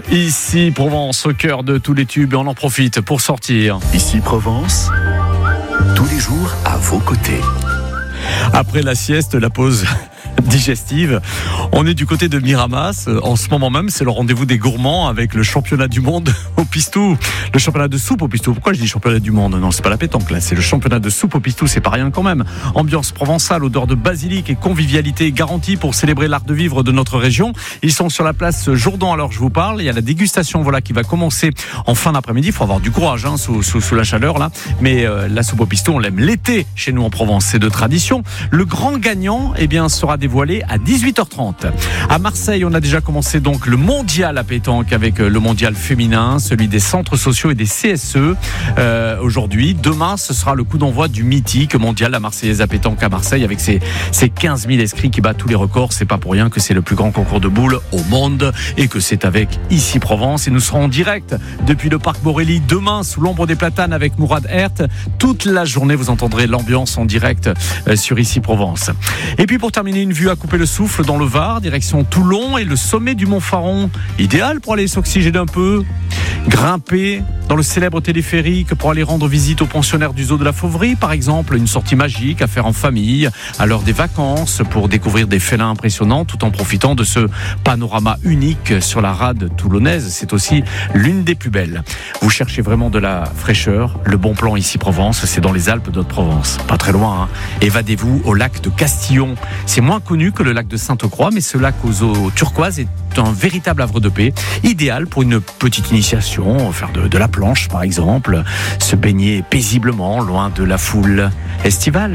Ici Provence, au cœur de tous les tubes, et on en profite pour sortir. Ici Provence, tous les jours à vos côtés. Après la sieste, la pause digestive, on est du côté de Miramas. En ce moment même, c'est le rendez-vous des gourmands avec le championnat du monde au pistou. Le championnat de soupe au pistou. Pourquoi je dis championnat du monde ? Non, c'est pas la pétanque là, c'est le championnat de soupe au pistou, c'est pas rien quand même. Ambiance provençale, odeur de basilic et convivialité garantie pour célébrer l'art de vivre de notre région. Ils sont sur la place Jourdan, alors je vous parle. Il y a la dégustation qui va commencer en fin d'après-midi. Il faut avoir du courage sous la chaleur là. Mais la soupe au pistou, on l'aime l'été chez nous en Provence, c'est de tradition. Le grand gagnant sera dévoilé à 18h30. À Marseille, on a déjà commencé donc le mondial à pétanque avec le mondial féminin, celui des centres sociaux et des CSE. Aujourd'hui, demain, ce sera le coup d'envoi du mythique mondial La Marseillaise à pétanque à Marseille avec ses 15 000 inscrits qui battent tous les records. C'est pas pour rien que c'est le plus grand concours de boules au monde et que c'est avec Ici Provence. Et nous serons en direct depuis le parc Borély demain sous l'ombre des platanes avec Mourad Hert. Toute la journée, vous entendrez l'ambiance en direct sur Ici Provence. Et puis pour terminer, une vue à couper le souffle dans le Var, direction Toulon et le sommet du Mont Faron. Idéal pour aller s'oxygéner un peu, grimper dans le célèbre téléphérique pour aller rendre visite aux pensionnaires du zoo de la Fauverie, par exemple. Une sortie magique à faire en famille à l'heure des vacances pour découvrir des félins impressionnants tout en profitant de ce panorama unique sur la rade toulonnaise. C'est aussi l'une des plus belles. Vous cherchez vraiment de la fraîcheur. Le bon plan Ici Provence, c'est dans les Alpes d'Haute-Provence. Pas très loin, Évadez-vous au lac de Castillon. C'est moins connu que le lac de Sainte-Croix, mais ce lac aux eaux turquoises est un véritable havre de paix, idéal pour une petite initiation, faire de la planche par exemple, se baigner paisiblement loin de la foule estivale.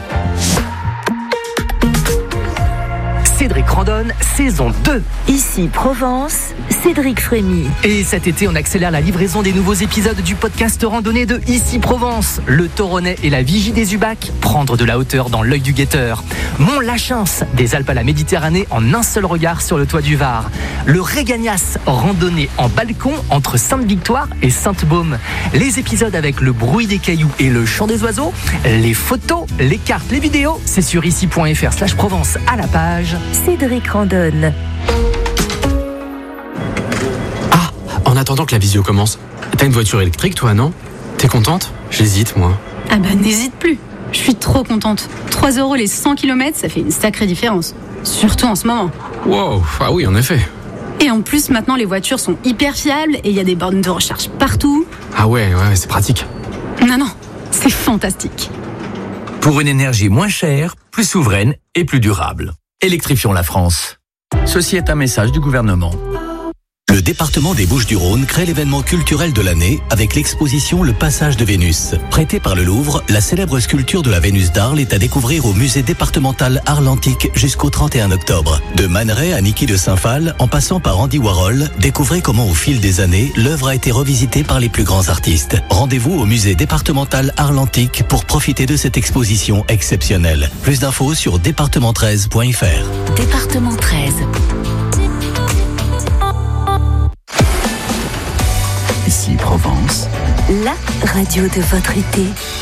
Cédric Randonne, saison 2. Ici Provence, Cédric Frémy. Et cet été, on accélère la livraison des nouveaux épisodes du podcast randonnée de Ici Provence. Le Toronnais et la Vigie des Ubacs, prendre de la hauteur dans l'œil du guetteur. Mont Lachance, des Alpes à la Méditerranée en un seul regard sur le toit du Var. Le Régagnas, randonnée en balcon entre Sainte-Victoire et Sainte-Baume. Les épisodes avec le bruit des cailloux et le chant des oiseaux. Les photos, les cartes, les vidéos, c'est sur ici.fr/Provence à la page. Cédric Randonne. Ah, en attendant que la visio commence, t'as une voiture électrique toi, non ? T'es contente ? J'hésite moi. Ah bah n'hésite plus, je suis trop contente. 3 € les 100 km, ça fait une sacrée différence. Surtout en ce moment. Wow, ah oui en effet. Et en plus maintenant les voitures sont hyper fiables et il y a des bornes de recharge partout. Ah ouais, c'est pratique. Non, c'est fantastique. Pour une énergie moins chère, plus souveraine et plus durable. Électrifions la France. Ceci est un message du gouvernement. Le département des Bouches-du-Rhône crée l'événement culturel de l'année avec l'exposition Le Passage de Vénus. Prêtée par le Louvre, la célèbre sculpture de la Vénus d'Arles est à découvrir au musée départemental Arles Antiques jusqu'au 31 octobre. De Man Ray à Niki de Saint-Phal, en passant par Andy Warhol, découvrez comment au fil des années, l'œuvre a été revisitée par les plus grands artistes. Rendez-vous au musée départemental Arles Antiques pour profiter de cette exposition exceptionnelle. Plus d'infos sur département13.fr. Département 13. Ici Provence, La radio de votre été.